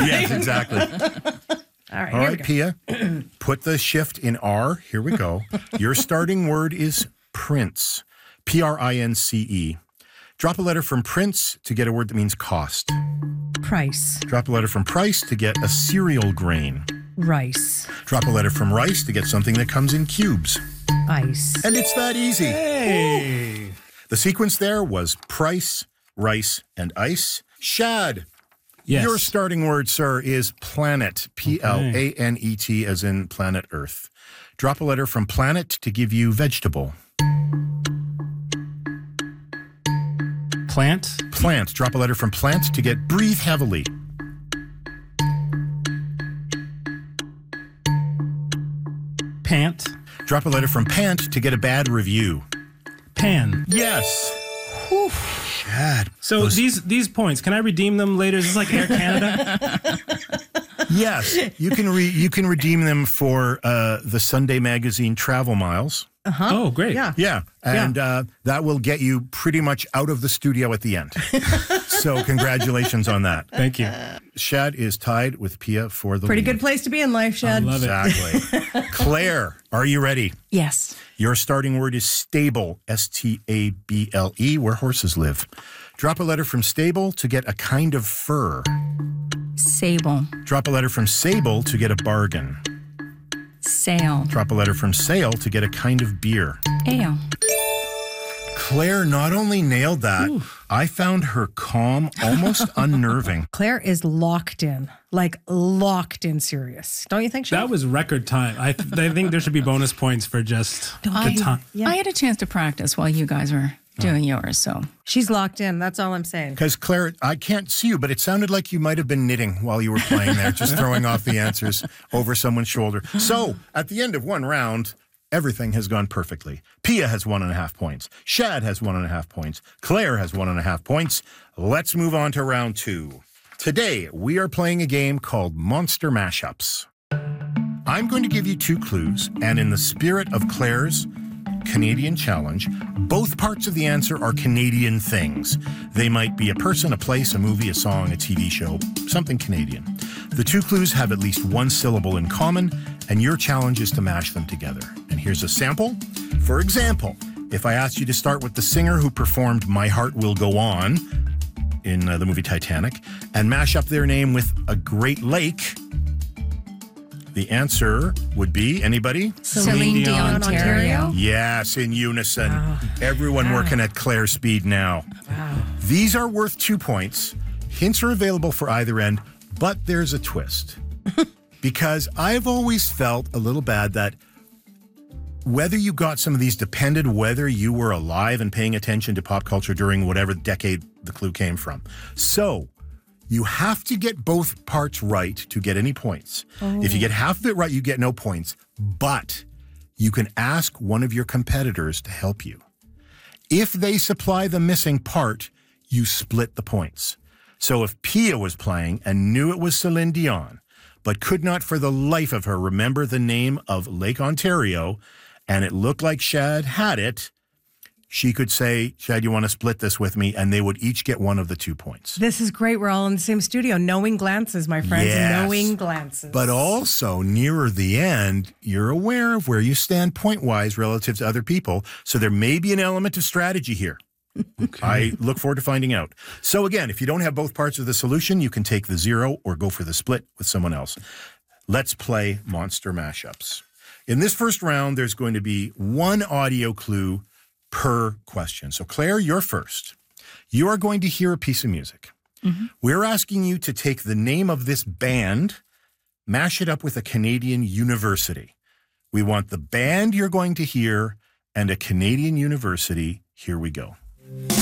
Yes, exactly. All right, All right, Pia, put the shift in R. Here we go. Your starting word is Prince. Prince. Drop a letter from Prince to get a word that means cost. Price. Drop a letter from price to get a cereal grain. Rice. Drop a letter from rice to get something that comes in cubes. Ice. And it's that easy. Hey. The sequence there was price, rice, and ice. Shad, Yes. your starting word, sir, is planet. Planet, as in planet Earth. Drop a letter from planet to give you vegetable. Plant. Plant. Drop a letter from plant to get breathe heavily. Pant. Drop a letter from pant to get a bad review. Pan. Yes. Shad. So these points, can I redeem them later? Is this like Air Canada? Yes, you can redeem them for the Sunday Magazine travel miles. Oh, great. Yeah, and that will get you pretty much out of the studio at the end. So congratulations on that. Thank you. Shad is tied with Pia for the Pretty lead. good place to be in life, Shad. I love it. Exactly. Claire, are you ready? Yes. Your starting word is stable, S-T-A-B-L-E, where horses live. Drop a letter from stable to get a kind of fur. Sable. Drop a letter from sable to get a bargain. Sail. Drop a letter from sail to get a kind of beer. Ale. Claire not only nailed that, I found her calm, almost unnerving. Claire is locked in serious. Don't you think, Shad? That was record time. I think there should be bonus points for just the time. I had a chance to practice while you guys were doing yours, so. She's locked in. That's all I'm saying. Because Claire, I can't see you, but it sounded like you might have been knitting while you were playing there, just throwing off the answers over someone's shoulder. So at the end of one round, everything has gone perfectly. Pia has 1.5 points. Shad has 1.5 points. Claire has 1.5 points. Let's move on to round 2. Today, we are playing a game called Monster Mashups. I'm going to give you 2 clues, and in the spirit of Claire's Canadian challenge, both parts of the answer are Canadian things. They might be a person, a place, a movie, a song, a TV show, something Canadian. The 2 clues have at least 1 syllable in common, and your challenge is to mash them together. And here's a sample. For example, if I asked you to start with the singer who performed My Heart Will Go On in the movie Titanic, and mash up their name with a Great Lake, the answer would be, anybody? Celine Dion, Ontario. Yes, in unison. Everyone working at Claire speed now. These are worth 2 points. Hints are available for either end, but there's a twist. Because I've always felt a little bad that whether you got some of these depended whether you were alive and paying attention to pop culture during whatever decade the clue came from. So you have to get both parts right to get any points. If you get half of it right, you get no points. But you can ask one of your competitors to help you. If they supply the missing part, you split the points. So if Pia was playing and knew it was Celine Dion, but could not for the life of her remember the name of Lake Ontario, and it looked like Shad had it, she could say, Shad, you want to split this with me? And they would each get one of the 2 points. This is great. We're all in the same studio. Knowing glances, my friends. Yes. Knowing glances. But also, nearer the end, you're aware of where you stand point-wise relative to other people. So there may be an element of strategy here. Okay. I look forward to finding out. So again, if you don't have both parts of the solution, you can take the 0 or go for the split with someone else. Let's play Monster Mashups. In this first round, there's going to be 1 audio clue per question. So Claire, you're first. You are going to hear a piece of music. We're asking you to take the name of this band, mash it up with a Canadian university. We want the band you're going to hear and a Canadian university. Here we go.